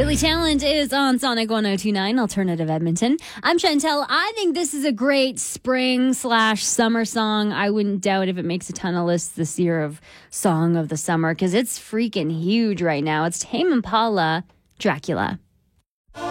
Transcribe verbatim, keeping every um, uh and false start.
Billy Talent is on Sonic one oh two point nine, Alternative Edmonton. I'm Chantel. I think this is a great spring slash summer song. I wouldn't doubt if it makes a ton of lists this year of Song of the Summer because it's freaking huge right now. It's Tame Impala, Dracula.